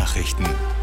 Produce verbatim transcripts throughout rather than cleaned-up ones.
Nachrichten.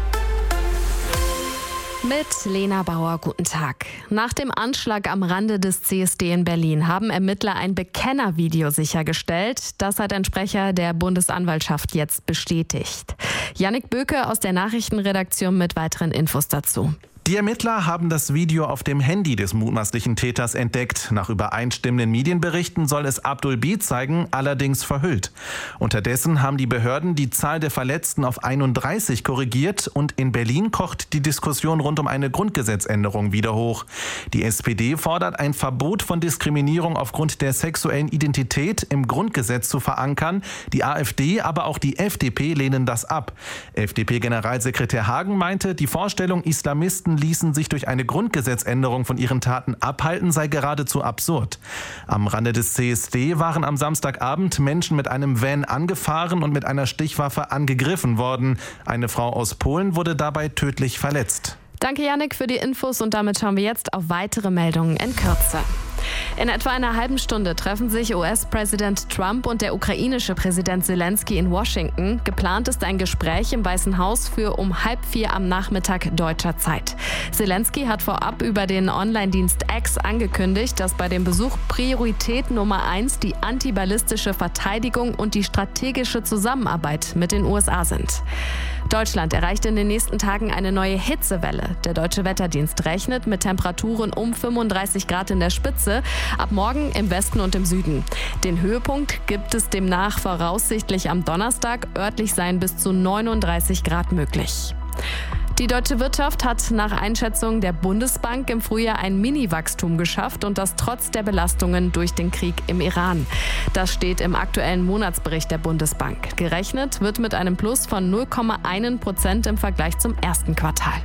Mit Lena Bauer, guten Tag. Nach dem Anschlag am Rande des C S D in Berlin haben Ermittler ein Bekennervideo sichergestellt. Das hat ein Sprecher der Bundesanwaltschaft jetzt bestätigt. Jannik Böke aus der Nachrichtenredaktion mit weiteren Infos dazu. Die Ermittler haben das Video auf dem Handy des mutmaßlichen Täters entdeckt. Nach übereinstimmenden Medienberichten soll es Abdul B. zeigen, allerdings verhüllt. Unterdessen haben die Behörden die Zahl der Verletzten auf einunddreißig korrigiert und in Berlin kocht die Diskussion rund um eine Grundgesetzänderung wieder hoch. Die S P D fordert, ein Verbot von Diskriminierung aufgrund der sexuellen Identität im Grundgesetz zu verankern. Die AfD, aber auch die F D P lehnen das ab. F D P-Generalsekretär Hagen meinte, die Vorstellung, Islamisten ließen sich durch eine Grundgesetzänderung von ihren Taten abhalten, sei geradezu absurd. Am Rande des C S D waren am Samstagabend Menschen mit einem Van angefahren und mit einer Stichwaffe angegriffen worden. Eine Frau aus Polen wurde dabei tödlich verletzt. Danke, Jannik, für die Infos und damit schauen wir jetzt auf weitere Meldungen in Kürze. In etwa einer halben Stunde treffen sich U S-Präsident Trump und der ukrainische Präsident Zelensky in Washington. Geplant ist ein Gespräch im Weißen Haus für um halb vier am Nachmittag deutscher Zeit. Zelensky hat vorab über den Online-Dienst X angekündigt, dass bei dem Besuch Priorität Nummer eins die antiballistische Verteidigung und die strategische Zusammenarbeit mit den U S A sind. Deutschland erreicht in den nächsten Tagen eine neue Hitzewelle. Der Deutsche Wetterdienst rechnet mit Temperaturen um fünfunddreißig Grad in der Spitze, ab morgen im Westen und im Süden. Den Höhepunkt gibt es demnach voraussichtlich am Donnerstag. Örtlich seien bis zu neununddreißig Grad möglich. Die deutsche Wirtschaft hat nach Einschätzung der Bundesbank im Frühjahr ein Mini-Wachstum geschafft und das trotz der Belastungen durch den Krieg im Iran. Das steht im aktuellen Monatsbericht der Bundesbank. Gerechnet wird mit einem Plus von null Komma eins Prozent im Vergleich zum ersten Quartal.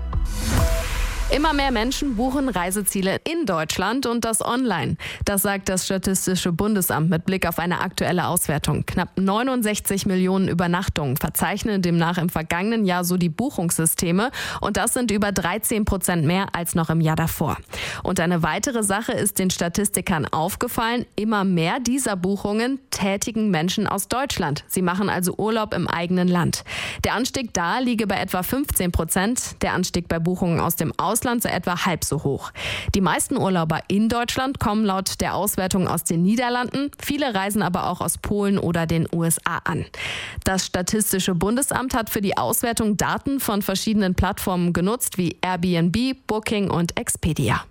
Immer mehr Menschen buchen Reiseziele in Deutschland und das online. Das sagt das Statistische Bundesamt mit Blick auf eine aktuelle Auswertung. Knapp neunundsechzig Millionen Übernachtungen verzeichnen demnach im vergangenen Jahr so die Buchungssysteme und das sind über dreizehn Prozent mehr als noch im Jahr davor. Und eine weitere Sache ist den Statistikern aufgefallen. Immer mehr dieser Buchungen tätigen Menschen aus Deutschland. Sie machen also Urlaub im eigenen Land. Der Anstieg da liege bei etwa fünfzehn Prozent. Der Anstieg bei Buchungen aus dem Ausland sei etwa halb so hoch. Die meisten Urlauber in Deutschland kommen laut der Auswertung aus den Niederlanden. Viele reisen aber auch aus Polen oder den U S A an. Das Statistische Bundesamt hat für die Auswertung Daten von verschiedenen Plattformen genutzt, wie Airbnb, Booking und Expedia.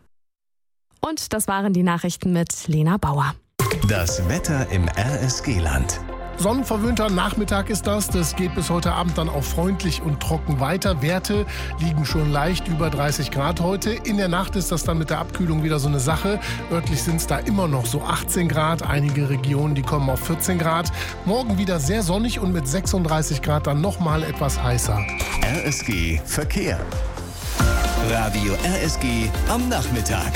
Und das waren die Nachrichten mit Lena Bauer. Das Wetter im R S G-Land. Sonnenverwöhnter Nachmittag ist das. Das geht bis heute Abend dann auch freundlich und trocken weiter. Werte liegen schon leicht über dreißig Grad heute. In der Nacht ist das dann mit der Abkühlung wieder so eine Sache. Örtlich sind es da immer noch so achtzehn Grad. Einige Regionen, die kommen auf vierzehn Grad. Morgen wieder sehr sonnig und mit sechsunddreißig Grad dann nochmal etwas heißer. R S G Verkehr. Radio R S G am Nachmittag.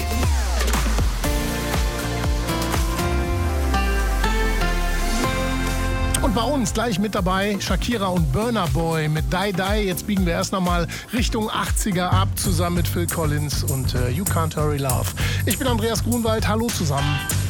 Und bei uns gleich mit dabei Shakira und Burna Boy mit Die Die. Jetzt biegen wir erst nochmal Richtung achtziger ab, zusammen mit Phil Collins und uh, You Can't Hurry Love. Ich bin Andreas Grunwald, hallo zusammen.